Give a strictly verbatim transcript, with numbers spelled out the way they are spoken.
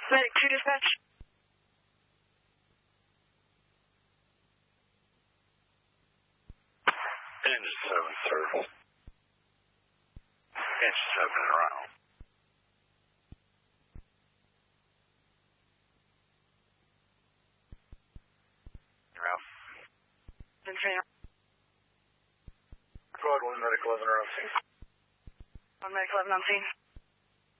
Medic two dispatch. Engine seven service. Engine seven around. You're out. Squad one, medic eleven around scene. One medic eleven on scene.